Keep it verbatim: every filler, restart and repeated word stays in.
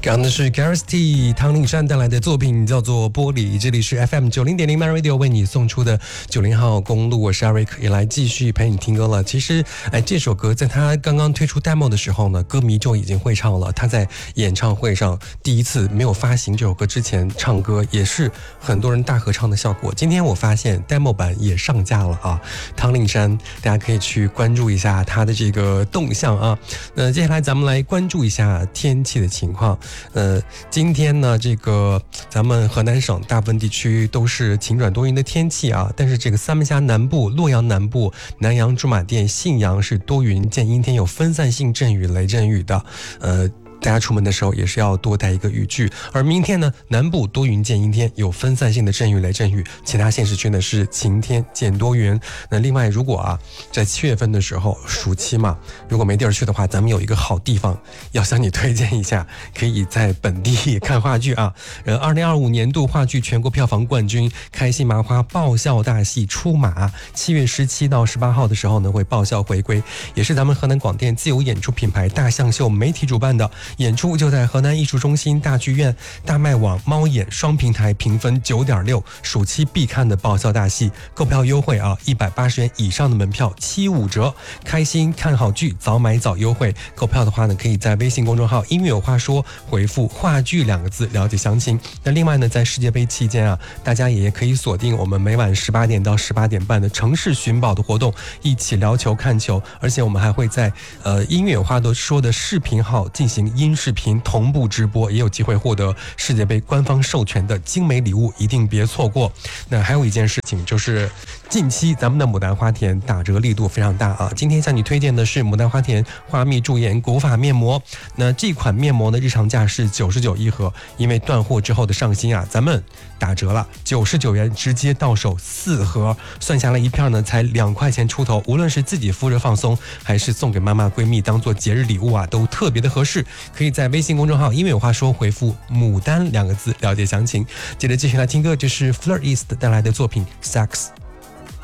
刚刚的是 Gareth 汤令山带来的作品叫做《玻璃》，这里是 F M 九零点零 My Radio 为你送出的九零号公路，我是 Eric， 也来继续陪你听歌了。其实，哎，这首歌在他刚刚推出 demo 的时候呢，歌迷就已经会唱了。他在演唱会上第一次没有发行这首歌之前唱歌，也是很多人大合唱的效果。今天我发现 demo 版也上架了啊，汤令山，大家可以去关注一下他的这个动向啊。那接下来咱们来关注一下天气的情况。呃，今天呢，这个咱们河南省大部分地区都是晴转多云的天气啊，但是这个三门峡南部、洛阳南部、南阳、驻马店、信阳是多云见阴天，有分散性阵雨、雷阵雨的，呃。大家出门的时候也是要多带一个雨具。而明天呢，南部多云见阴天，有分散性的阵雨、雷阵雨，其他县市区呢是晴天见多云。那另外，如果啊在七月份的时候，暑期嘛，如果没地儿去的话，咱们有一个好地方要向你推荐一下，可以在本地看话剧啊。呃，二零二五年度话剧全国票房冠军开心麻花爆笑大戏出马，七月十七到十八号的时候呢会爆笑回归，也是咱们河南广电自由演出品牌大象秀媒体主办的。演出就在河南艺术中心大剧院、大麦网、猫眼双平台，评分 九点六， 暑期必看的爆笑大戏。购票优惠啊，一百八十元以上的门票七五折。开心看好剧，早买早优惠。购票的话呢，可以在微信公众号音乐有话说回复话剧两个字了解详情。那另外呢，在世界杯期间啊，大家也可以锁定我们每晚十八点到十八点半的城市寻宝的活动，一起聊球看球。而且我们还会在呃音乐有话说的视频号进行音视频同步直播，也有机会获得世界杯官方授权的精美礼物，一定别错过。那还有一件事情，就是近期咱们的牡丹花田打折力度非常大啊！今天向你推荐的是牡丹花田花蜜驻颜古法面膜。那这款面膜的日常价是九十九一盒，因为断货之后的上新啊，咱们打折了，九十九元直接到手四盒，算下来一片呢才两块钱出头，无论是自己敷着放松，还是送给妈妈闺蜜当做节日礼物啊，都特别的合适。可以在微信公众号因为有话说回复牡丹两个字了解详情。接着继续来听歌，这是 Fleur East 带来的作品 Sex。